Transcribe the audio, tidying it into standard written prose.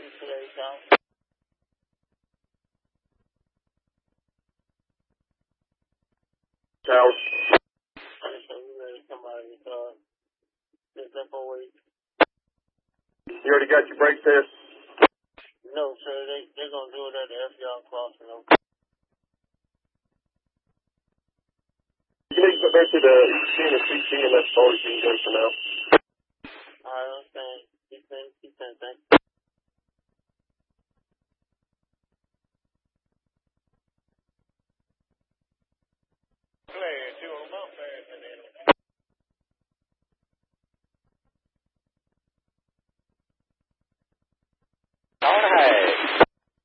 today's out. Charles. So we ready to come out of this, this FOA. You already got your brake test? No, sir, they're gonna do it at the FDR crossing. You need to go back to the CNC and that's all you can go for now.